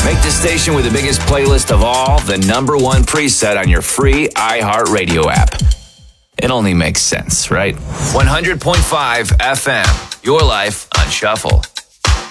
Make the station with the biggest playlist of all the #1 preset on your free iHeartRadio app. It only makes sense, right? 100.5 FM, your life on shuffle.